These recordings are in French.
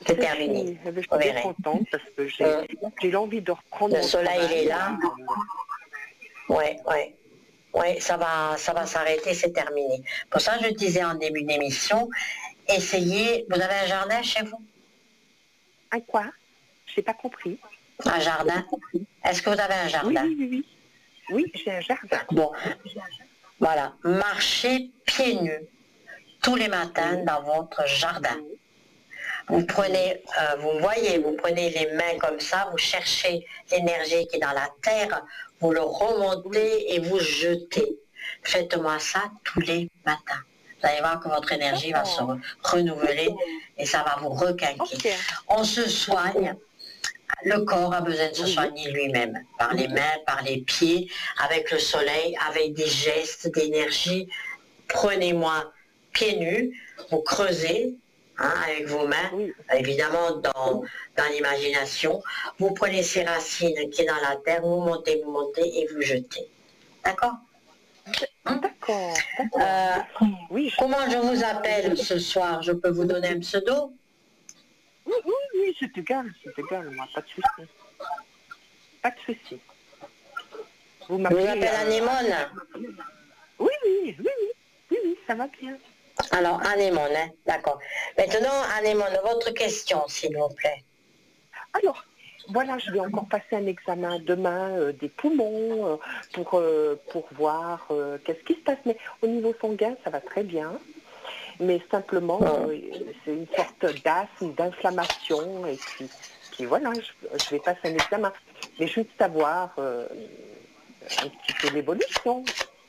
c'est terminé. fini. Je suis Vous bien verrez. contente parce que j'ai l'envie de reprendre Le mon soleil, travail. il est là. Ouais, ça va s'arrêter, c'est terminé. Pour ça, je disais en début d'émission, essayez. Vous avez un jardin chez vous? Un quoi? J'ai pas compris. Un jardin? Est-ce que vous avez un Oui, jardin? oui, oui, oui. Oui, j'ai un jardin. Bon, voilà. Marchez pieds nus tous les matins dans votre jardin. Vous prenez, vous voyez, vous prenez les mains comme ça, vous cherchez l'énergie qui est dans la terre, vous le remontez et vous jetez. Faites-moi ça tous les matins. Vous allez voir que votre énergie va se renouveler et ça va vous requinquer. Ok. On se soigne. Le corps a besoin de se Oui. soigner lui-même, par les mains, par les pieds, avec le soleil, avec des gestes d'énergie. Prenez-moi pieds nus, vous creusez avec vos mains, Oui. évidemment dans l'imagination. Vous prenez ces racines qui sont dans la terre, vous montez et vous jetez. D'accord? D'accord. Oui, Comment je vous appelle ce soir? Je peux vous donner un pseudo? oui, c'est égal, moi, pas de souci. Pas de souci. Vous Je vous m'appelez. appelle Anémone. Oui, ça va bien. Alors, Anémone, d'accord. Maintenant, Anémone, votre question, s'il vous plaît. Alors, voilà, je vais encore passer un examen demain des poumons pour voir qu'est-ce qui se passe. Mais au niveau sanguin, ça va très bien. Mais simplement, c'est une sorte d'asthme, d'inflammation. Et puis voilà, je vais passer un examen. Mais juste savoir un petit peu l'évolution.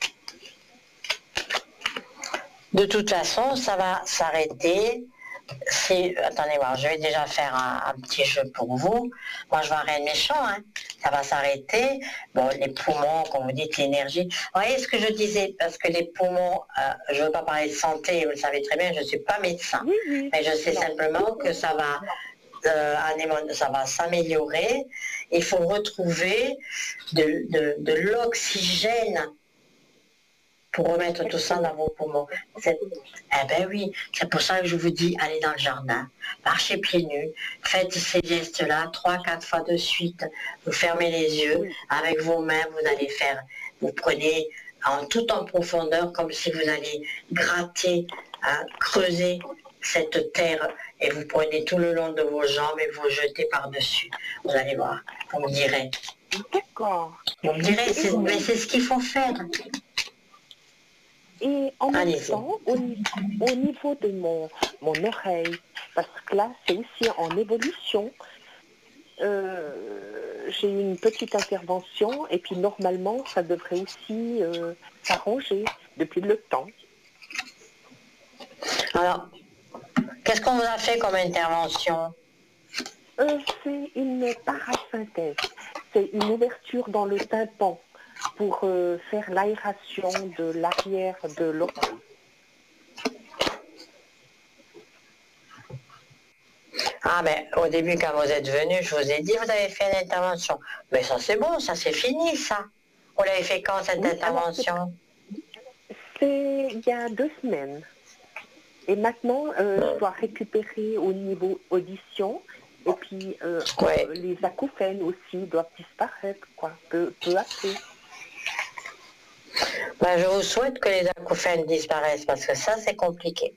De toute façon, ça va s'arrêter. Attendez voir, je vais déjà faire un petit jeu pour vous. Moi, je vois rien de méchant, hein. Ça va s'arrêter. Bon, les poumons, comme vous dites, l'énergie. Vous voyez ce que je disais, parce que les poumons, je ne veux pas parler de santé, vous le savez très bien, je ne suis pas médecin. Oui. Mais je sais simplement que ça va, ça va s'améliorer. Il faut retrouver de l'oxygène pour remettre tout ça dans vos poumons. Eh ben oui, c'est pour ça que je vous dis, allez dans le jardin, marchez pieds nus, faites ces gestes-là 3-4 fois de suite, vous fermez les yeux, avec vos mains, vous allez faire, vous prenez tout en profondeur, comme si vous alliez gratter, creuser cette terre, et vous prenez tout le long de vos jambes et vous jetez par-dessus. Vous allez voir, vous me direz. D'accord. Vous me direz, mais c'est ce qu'il faut faire. Et en même temps, au niveau de mon oreille, parce que là, c'est aussi en évolution, j'ai eu une petite intervention et puis normalement, ça devrait aussi s'arranger depuis le temps. Alors, qu'est-ce qu'on vous a fait comme intervention? C'est une parasynthèse. C'est une ouverture dans le tympan pour faire l'aération de l'arrière de l'oreille. Ah, mais au début, quand vous êtes venu, je vous ai dit, vous avez fait une intervention. Mais ça, c'est bon, ça, c'est fini, ça. Vous l'avez fait quand, cette intervention? C'est il y a 2 semaines. Et maintenant, je dois récupérer au niveau audition. Et puis, les acouphènes aussi doivent disparaître, quoi, peu à peu. Ben, je vous souhaite que les acouphènes disparaissent, parce que ça, c'est compliqué.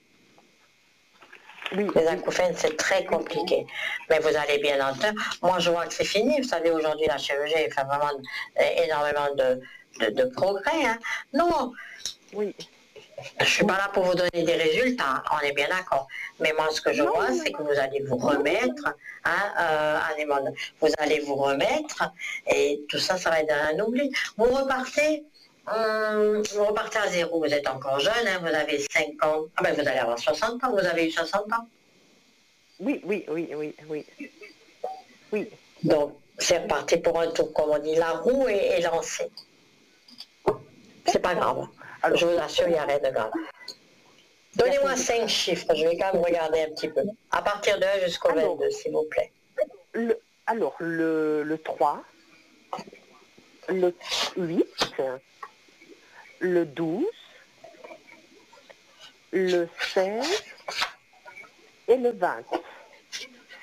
Les acouphènes, c'est très compliqué. Mais vous allez bien entendre. Moi, je vois que c'est fini. Vous savez, aujourd'hui, la chirurgie fait vraiment énormément de progrès. Hein. Non. Oui. Je ne suis pas là pour vous donner des résultats, on est bien d'accord. Mais moi, ce que je vois, c'est que vous allez vous remettre, vous allez vous remettre, et tout ça, ça va être un oubli. Vous repartez à zéro, vous êtes encore jeune, hein, vous avez 5 ans, vous allez avoir 60 ans, vous avez eu 60 ans. Oui. Donc, c'est reparti pour un tour, comme on dit, la roue est lancée. C'est pas grave, alors, je vous assure, il n'y a rien de grave. Donnez-moi 5 chiffres, je vais quand même regarder un petit peu. À partir de 1 jusqu'au 22, s'il vous plaît. Le 3, le 8, le 12, le 16 et le 20.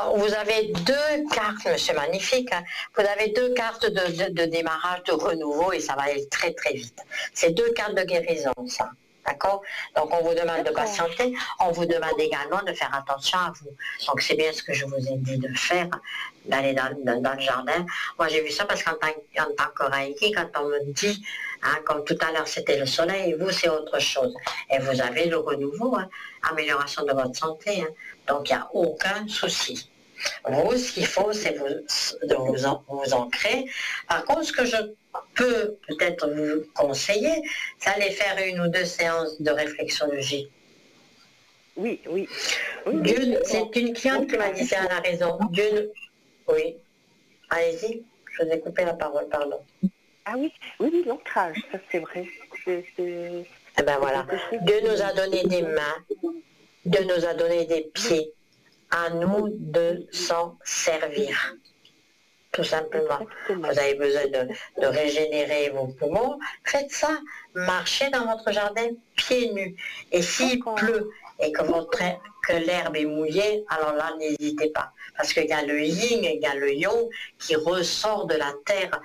vous avez deux cartes, c'est magnifique, hein. Vous avez deux cartes de démarrage, de renouveau, et ça va aller très très vite. C'est deux cartes de guérison, ça. D'accord? Donc on vous demande de patienter, on vous demande également de faire attention à vous. Donc c'est bien ce que je vous ai dit de faire, d'aller dans le jardin. Moi j'ai vu ça parce qu'en tant que Reiki, quand on me dit, hein, comme tout à l'heure c'était le soleil, et vous c'est autre chose. Et vous avez le renouveau, hein, amélioration de votre santé. Hein. Donc il n'y a aucun souci. Vous, ce qu'il faut, c'est vous ancrer. Par contre, ce que je peux peut-être vous conseiller, c'est aller faire une ou deux séances de réflexologie. Oui. C'est une cliente qui m'a dit, c'est à la raison. Oui. Allez-y, je vous ai coupé la parole, pardon. Ah oui, l'ancrage, ça c'est vrai. Eh ben voilà. Dieu nous a donné des mains, Dieu nous a donné des pieds. À nous de s'en servir. Tout simplement. Vous avez besoin de régénérer vos poumons. Faites ça. Marchez dans votre jardin pieds nus. Et s'il pleut et que l'herbe est mouillée, alors là, n'hésitez pas. Parce qu'il y a le yin et il y a le yang qui ressort de la terre.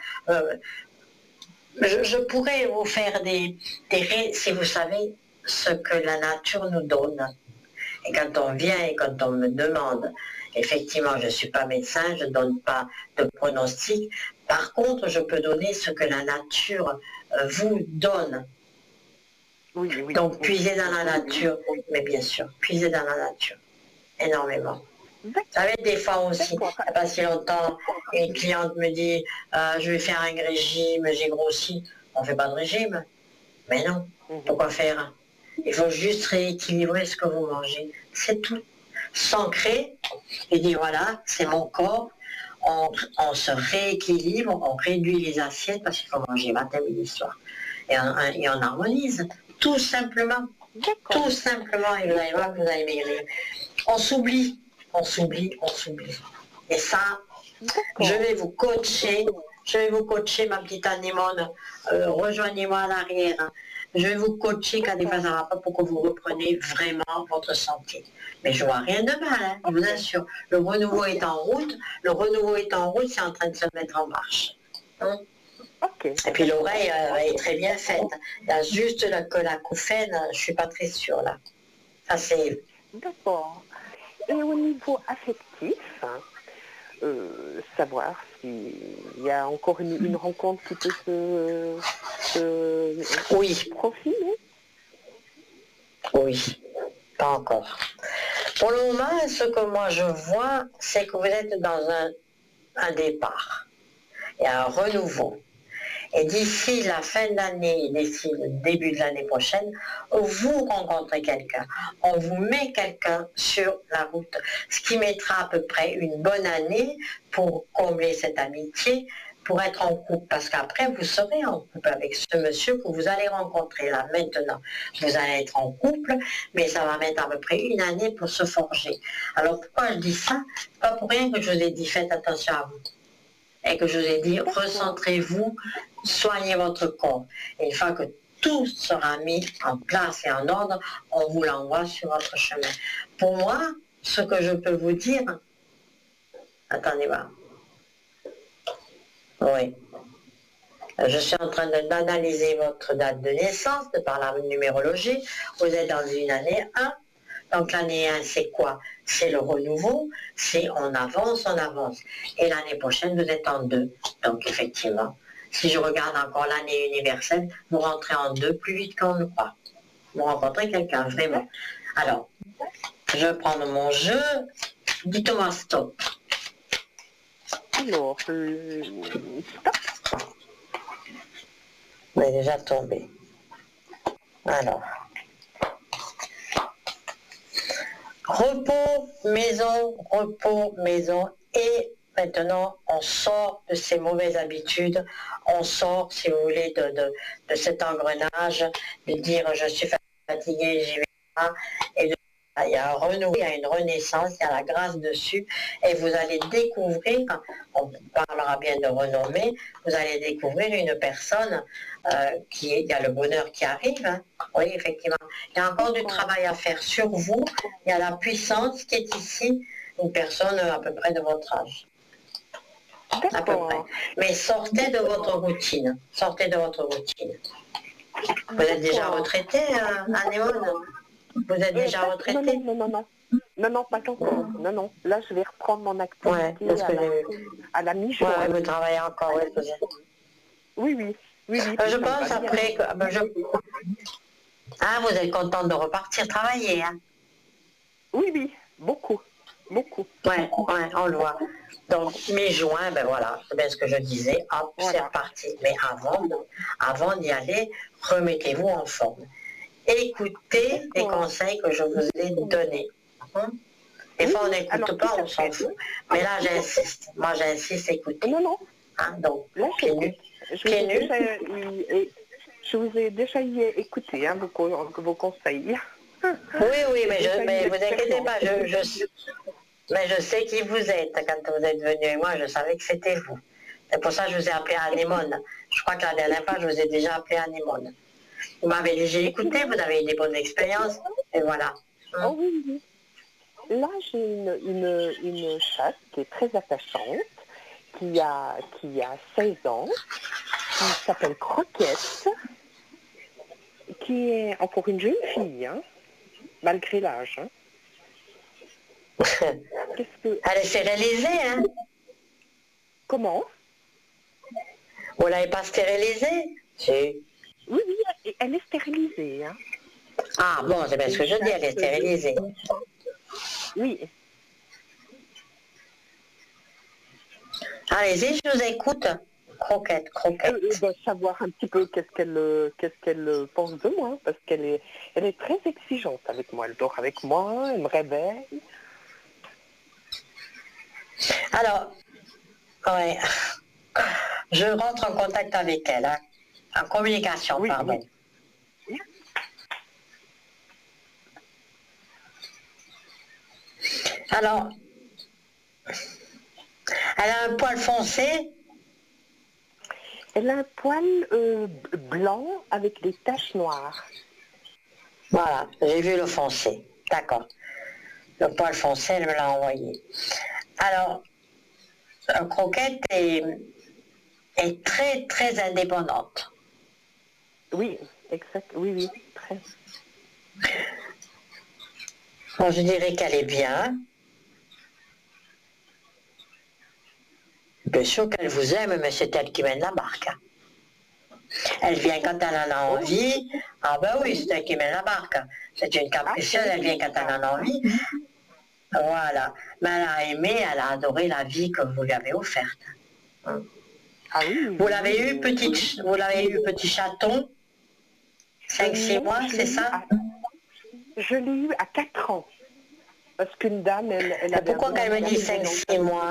Je pourrais vous faire si vous savez ce que la nature nous donne. Et quand on vient et quand on me demande, effectivement, je ne suis pas médecin, je ne donne pas de pronostic. Par contre, je peux donner ce que la nature vous donne. Oui. Donc, puisez dans la nature, mais bien sûr, puisez dans la nature, énormément. Vous savez, des fois aussi, il n'y a pas si longtemps, une cliente me dit, je vais faire un régime, j'ai grossi. On ne fait pas de régime. Mais non, pourquoi faire? Il faut juste rééquilibrer ce que vous mangez. C'est tout. S'ancrer et dire voilà, c'est mon corps. On se rééquilibre, on réduit les assiettes parce qu'il faut manger matin, midi, soir. Et on harmonise. Tout simplement. Tout simplement. Et vous allez voir que vous allez maigrir. On s'oublie. Et ça, je vais vous coacher. Ma petite anémone. Rejoignez-moi à l'arrière. Je vais vous coacher quand des fois ça va pas pour que vous repreniez vraiment votre santé. Mais je vois rien de mal, hein, je vous assure. Le renouveau est en route, c'est en train de se mettre en marche. Hein? Et puis l'oreille est très bien faite. Il y a juste que la couffaine, je suis pas très sûre là. Ça c'est... D'accord. Et au niveau affectif, savoir s'il y a encore une rencontre qui peut se profiler. Oui, pas encore. Pour le moment, ce que moi je vois, c'est que vous êtes dans un départ et un renouveau. Et d'ici la fin de l'année, d'ici le début de l'année prochaine, vous rencontrez quelqu'un. On vous met quelqu'un sur la route. Ce qui mettra à peu près une bonne année pour combler cette amitié, pour être en couple. Parce qu'après, vous serez en couple avec ce monsieur que vous allez rencontrer là, maintenant. Vous allez être en couple, mais ça va mettre à peu près une année pour se forger. Alors pourquoi je dis ça? C'est pas pour rien que je vous ai dit, faites attention à vous. Et que je vous ai dit, recentrez-vous, soignez votre corps. Et une fois que tout sera mis en place et en ordre, on vous l'envoie sur votre chemin. Pour moi, ce que je peux vous dire, attendez voir. Oui. Je suis en train d'analyser votre date de naissance, de par la numérologie. Vous êtes dans une année 1. Donc l'année 1, c'est quoi? C'est le renouveau, c'est on avance. Et l'année prochaine, vous êtes en 2. Donc effectivement, si je regarde encore l'année universelle, vous rentrez en 2 plus vite qu'on ne croit. Vous rencontrez quelqu'un, vraiment. Alors, je vais prendre mon jeu. Dites-moi stop. Alors, stop. Vous est déjà tombé. Alors. Repos, maison, et maintenant on sort de ces mauvaises habitudes, on sort, si vous voulez, de cet engrenage, de dire je suis fatigué, j'y vais pas, et il y a un renouveau, il y a une renaissance, il y a la grâce dessus, et vous allez découvrir, on parlera bien de renommée, vous allez découvrir une personne il y a le bonheur qui arrive, hein. Oui, effectivement. Il y a encore du travail à faire sur vous, il y a la puissance qui est ici, une personne à peu près de votre âge. À peu près. D'accord. Mais sortez de votre routine. Sortez de votre routine. Vous êtes déjà retraité, Anémone? Vous êtes déjà retraité? Non, pas encore. Non. Là, je vais reprendre mon activité à la mi-juin. Ouais, vous travaillez encore, oui, vous êtes. Oui. Je pense après que... Ah, vous êtes contente de repartir travailler, hein? Oui, beaucoup. Ouais, on le voit. Donc, mi-juin, ben voilà, c'est bien ce que je disais, hop, c'est reparti. Mais avant d'y aller, remettez-vous en forme. Écoutez les conseils que je vous ai donnés. Hein? Des fois, on n'écoute pas, on s'en fout. Mais là, j'insiste. Moi, j'insiste, écoutez. Non. Hein? Donc, Là, pieds nus. Je vous ai déjà écouté, hein, vos conseils. Oui, mais vous inquiétez pas, mais je sais qui vous êtes. Quand vous êtes venu et moi, je savais que c'était vous. C'est pour ça que je vous ai appelé Anémone. Je crois que la dernière fois, je vous ai déjà appelé Anémone. Vous m'avez déjà écouté, vous avez eu des bonnes expériences, et voilà. Oh oui. Là, j'ai une chatte qui est très attachante, qui a 16 ans, qui s'appelle Croquette, qui est encore une jeune fille, hein, malgré l'âge. Hein. Elle est stérilisée, hein? Comment? Vous l'avez pas stérilisée? Si. Oui, elle est stérilisée. Hein. Ah bon, c'est bien ce que je dis, elle est stérilisée. Oui. Allez-y, je vous écoute. Croquette. Savoir un petit peu qu'est-ce qu'elle pense de moi, parce qu'elle est très exigeante avec moi. Elle dort avec moi, elle me réveille. Alors, ouais, je rentre en contact avec elle, hein. En communication, pardon. Oui. Alors, elle a un poil foncé. Elle a un poil blanc avec des taches noires. Voilà, j'ai vu le foncé. D'accord. Le poil foncé, elle me l'a envoyé. Alors, Croquette est très, très indépendante. Oui, exact. Oui, très. Bon, je dirais qu'elle est bien. Bien sûr qu'elle vous aime, mais c'est elle qui mène la barque. Elle vient quand elle en a envie. Ah ben oui, c'est elle qui mène la barque. C'est une capricieuse, elle vient quand elle en a envie. Voilà. Mais elle a aimé, elle a adoré la vie que vous lui avez offerte. Ah oui. Vous l'avez eu petit chaton, 5-6 mois, c'est ça? Je l'ai eu à 4 ans. Parce qu'une dame, elle avait... Pourquoi qu'elle me dit 5-6 mois?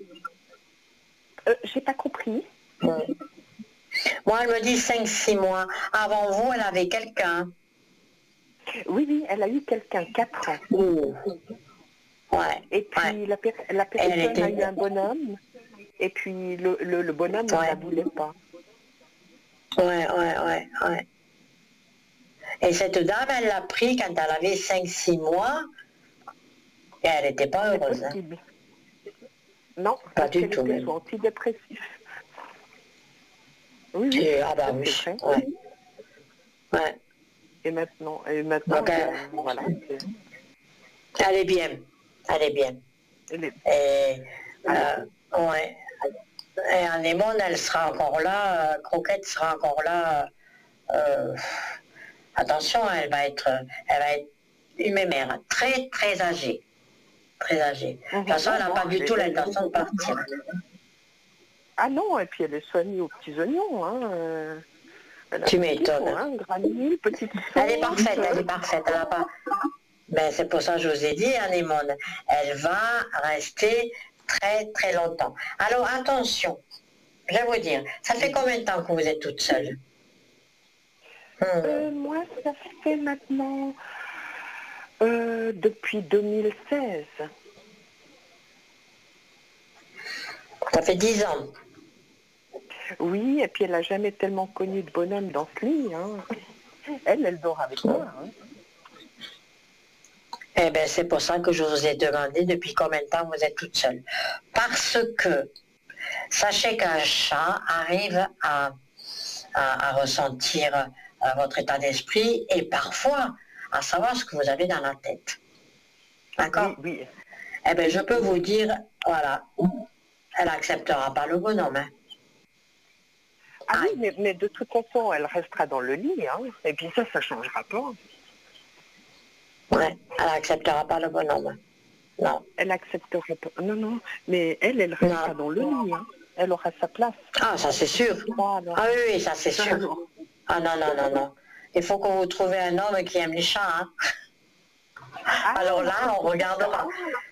J'ai pas compris. Moi, elle me dit 5-6 mois. Avant vous, elle avait quelqu'un. Oui, elle a eu quelqu'un, 4 ans. Ouh. Ouais. Et puis la personne a eu un bonhomme, et puis le bonhomme ne la voulait pas. Ouais. Et cette dame, elle l'a pris quand elle avait 5-6 mois, et elle n'était pas heureuse. Hein. Non, pas du tout même. Sous antidépressif. Oui. Ah bah oui. Ouais. Et maintenant, donc, voilà. Elle est bien. Et ouais. Et Anémone, elle sera encore là, Croquette sera encore là. Attention, elle va être une mémère très très âgée. Très âgée. De toute façon, elle n'a pas du tout l'intention de partir. Ah non, et puis elle est soignée aux petits oignons. Hein. Tu m'étonnes. Hein, granule, petite sauce. Elle est parfaite. Elle a pas... Ben, c'est pour ça que je vous ai dit, Anémone, elle va rester très très longtemps. Alors attention, je vais vous dire, ça fait combien de temps que vous êtes toute seule? Moi, ça fait maintenant depuis 2016. Ça fait 10 ans. Oui, et puis elle n'a jamais tellement connu de bonhomme dans ce lit. Hein. Elle dort avec moi. Hein. Eh bien, c'est pour ça que je vous ai demandé depuis combien de temps vous êtes toute seule. Parce que, sachez qu'un chat arrive à ressentir votre état d'esprit et parfois à savoir ce que vous avez dans la tête. D'accord? Oui, oui. Eh bien, je peux vous dire, voilà, elle n'acceptera pas le bonhomme. Hein. Ah oui, Aïe. mais de toute façon, elle restera dans le lit, hein. Et puis ça ne changera pas. Ouais, elle n'acceptera pas le bonhomme. Non. Elle acceptera pas. Non, non, mais elle restera Non. dans le lit, hein. Elle aura sa place. Ah, ça c'est sûr. Ah, alors. Ah oui, oui, ça c'est sûr. Ah non, non, non, non. Il faut que vous trouviez un homme qui aime les chats. Hein. Ah, Alors là, on regardera.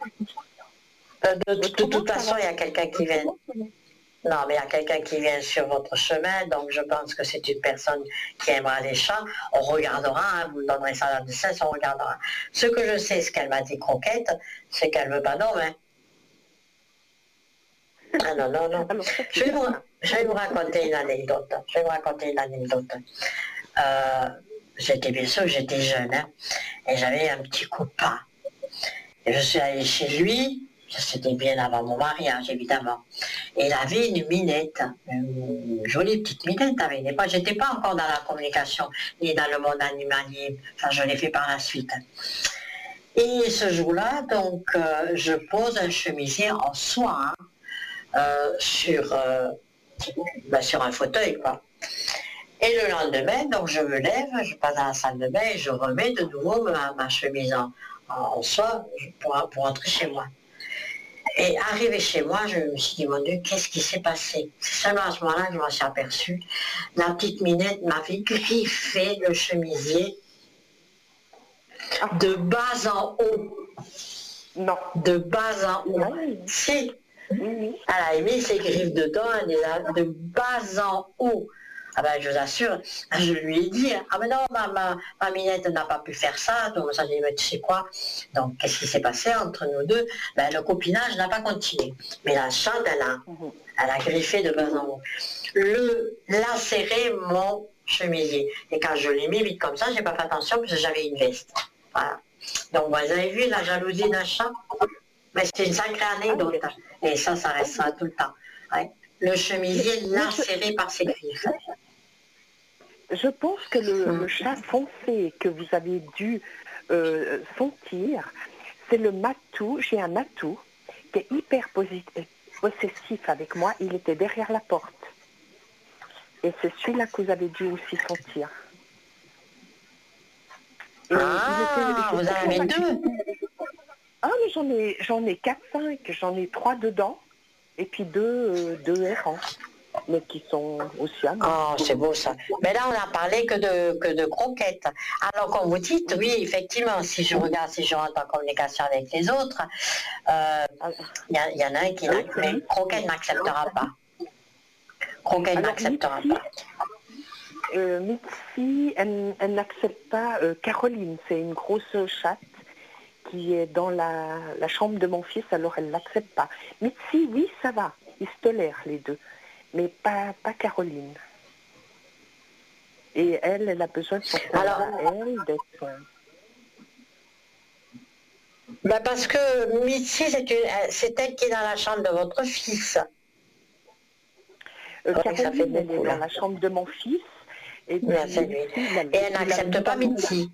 De toute façon, il y a quelqu'un qui vient. Non, mais il y a quelqu'un qui vient sur votre chemin, donc je pense que c'est une personne qui aimera les chats. On regardera, hein, vous me donnerez ça dans le sens, on regardera. Ce que je sais, ce qu'elle m'a dit Croquette, c'est qu'elle ne veut pas d'homme. Hein. Ah non, non, non. alors, Je vais vous raconter une anecdote. Je vais vous raconter une anecdote. Bien sûr, j'étais jeune, hein, et j'avais un petit copain. Et je suis allée chez lui, c'était bien avant mon mariage, évidemment. Et il avait une minette, une jolie petite minette avec des pages. J'étais pas encore dans la communication, ni dans le monde animalier. Enfin, je l'ai fait par la suite. Et ce jour-là, donc, je pose un chemisier en soie, hein, sur un fauteuil, quoi. Et le lendemain, donc je me lève, je passe dans la salle de bain et je remets de nouveau ma chemise en soie pour rentrer chez moi. Et arrivé chez moi, je me suis dit, mon Dieu, qu'est-ce qui s'est passé? C'est seulement à ce moment-là que je m'en suis aperçue. La petite Minette m'avait griffé le chemisier de bas en haut. non. De bas en haut. Oui. Si. Oui. Elle a mis ses griffes dedans, de bas en haut. Ah ben, je vous assure, je lui ai dit, ah mais non, ma Minette n'a pas pu faire ça, donc ça, j'ai dit, mais tu sais quoi, donc qu'est-ce qui s'est passé entre nous deux? Ben, le copinage n'a pas continué, mais la chatte, elle a griffé de bas en haut. Lacéré mon chemisier, et quand je l'ai mis vite comme ça, j'ai pas fait attention parce que j'avais une veste. Voilà. Donc, vous avez vu la jalousie d'un chat? Mais c'est une sacrée anecdote, et ça restera tout le temps. Ouais. Le chemisier lacéré par ses griffes. Je pense que le chat foncé que vous avez dû sentir, c'est le matou. J'ai un matou qui est hyper possessif avec moi. Il était derrière la porte. Et c'est celui-là que vous avez dû aussi sentir. Et vous en avez deux? Ah, mais j'en ai 4, 5. J'en ai 3 dedans. Et puis deux errants. Mais qui sont aussi à moi. Oh, c'est beau ça. Mais là, on n'a parlé que de croquettes. Alors, comme vous dites, oui, effectivement, si je rentre en communication avec les autres, il y en a un qui mais croquette n'acceptera pas. Croquette n'acceptera pas. Mitzi, elle n'accepte pas Caroline. C'est une grosse chatte qui est dans la chambre de mon fils, alors elle ne l'accepte pas. Mitzi, oui, ça va. Ils se tolèrent les deux. Mais pas Caroline. Et elle a besoin de son elle, d'être... Ben parce que Mitzi, c'est elle qui est dans la chambre de votre fils. Caroline, elle est dans la chambre de mon fils. Et, puis, et elle n'accepte pas Mitzi.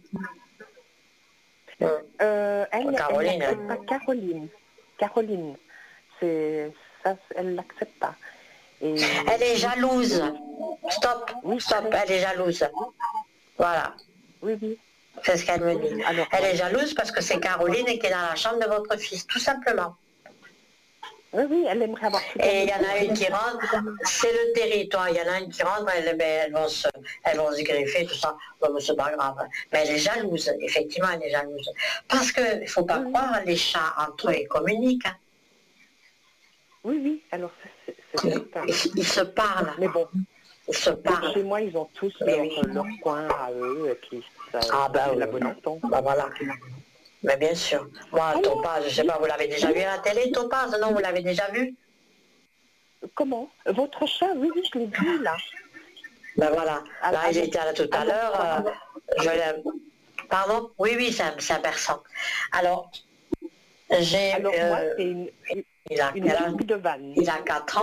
Elle Caroline. n'accepte pas Caroline. Caroline, elle ne l'accepte pas. Et... Elle est jalouse. Stop, elle est jalouse. Voilà. Oui. C'est ce qu'elle me dit. Alors, elle est jalouse parce que c'est Caroline qui est dans la chambre de votre fils, tout simplement. Oui, elle aimerait avoir... Et il y en a une qui rentre, c'est le territoire, il y en a une qui rentre, elles vont se greffer, tout ça, bon, c'est pas grave. Mais elle est jalouse, effectivement, elle est jalouse. Parce qu'il ne faut pas croire, les chats entre eux, ils communiquent. Hein. Oui, alors c'est ils se parlent. Mais bon, ils se parlent. Chez moi, ils ont tous leur coin à eux, et puis ça, la bonne entente. Bah voilà. Mais bien sûr. Moi, Topaz, je ne sais pas, vous l'avez déjà vu à la télé, Topaz? Non, vous l'avez déjà vu? Comment? Votre chat? Oui, je l'ai vu, là. Ben voilà. Là, il était là tout à l'heure. Pardon? Oui, oui, c'est un persan. Alors, j'ai... Alors moi, c'est une double de vanne. Il a 4 ans.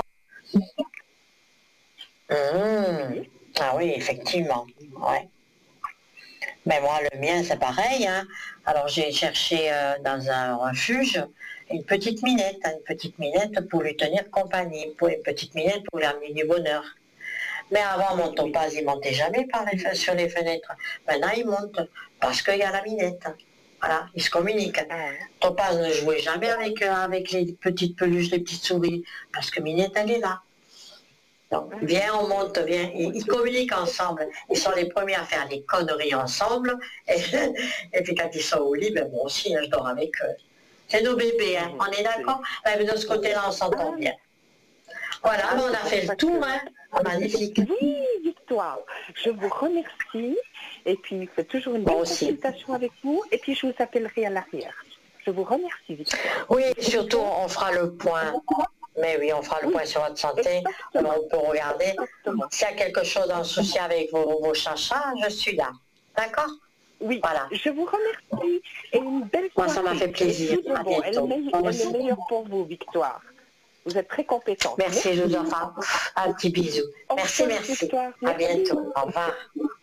Oui. Ah oui, effectivement. Ouais. Mais moi, le mien, c'est pareil. Hein. Alors, j'ai cherché dans un refuge une petite minette pour lui tenir compagnie, pour une petite minette pour lui amener du bonheur. Mais avant, mon topaz, il montait jamais sur les fenêtres. Maintenant, il monte parce qu'il y a la minette. Voilà, ils se communiquent. Topaz ne jouait jamais avec les petites peluches, les petites souris, parce que Minette, elle est là. Donc, viens, on monte, viens. Ils communiquent ensemble. Ils sont les premiers à faire des conneries ensemble. Et puis quand ils sont au lit, ben moi aussi, je dors avec eux. C'est nos bébés, hein. On est d'accord? De ce côté-là, on s'entend bien. Voilà, on a fait le tour, hein. Magnifique. Oui, Victoire, je vous remercie. Et puis, c'est toujours une bonne consultation avec vous. Et puis, je vous appellerai à l'arrière. Je vous remercie, Victoire. Oui, surtout, on fera le point. Mais oui, on fera le point sur votre santé. Alors, on peut regarder. S'il y a quelque chose en souci avec vos chachas, je suis là. D'accord? Oui, voilà. Je vous remercie. Et une belle soirée. Moi, ça m'a fait plaisir. À bientôt. Elle est meilleure pour vous, Victoire. Vous êtes très compétente. Merci, je vous en fais un petit bisou. Merci, merci. Victoire. À bientôt. Au revoir.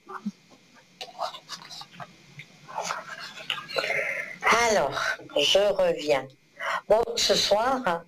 Alors, je reviens. Bon, ce soir,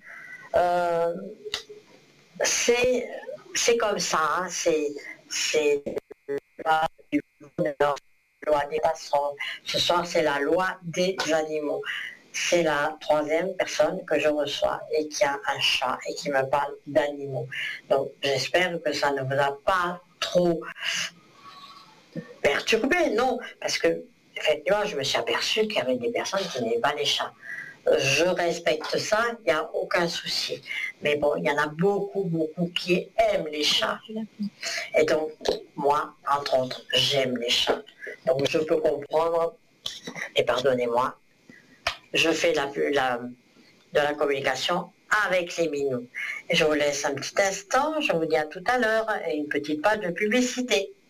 c'est comme ça, hein, c'est la loi du bonheur, la loi des poissons. Ce soir, c'est la loi des animaux. C'est la 3e personne que je reçois et qui a un chat et qui me parle d'animaux. Donc, j'espère que ça ne vous a pas trop perturbé, non, parce que, effectivement, je me suis aperçue qu'il y avait des personnes qui n'aimaient pas les chats. Je respecte ça, il n'y a aucun souci. Mais bon, il y en a beaucoup, beaucoup qui aiment les chats. Et donc, moi, entre autres, j'aime les chats. Donc, je peux comprendre, et pardonnez-moi, je fais de la communication avec les minous. Et je vous laisse un petit instant, je vous dis à tout à l'heure, et une petite page de publicité.